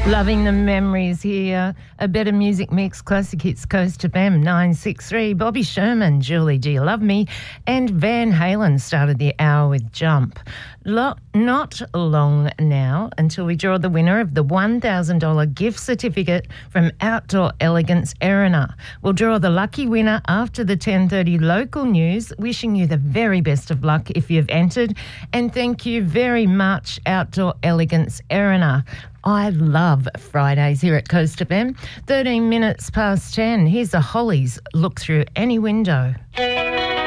Loving the memories here. A better music mix, classic hits, Coast to FM 963. Bobby Sherman, Julie, Do You Love Me? And Van Halen started the hour with Jump. Not long now until we draw the winner of the $1,000 gift certificate from Outdoor Elegance Erina. We'll draw the lucky winner after the 10:30 local news. Wishing you the very best of luck if you've entered. And thank you very much, Outdoor Elegance Erina. I love Fridays here at Coast FM. 13 minutes past 10. Here's the Hollies, Look Through Any Window.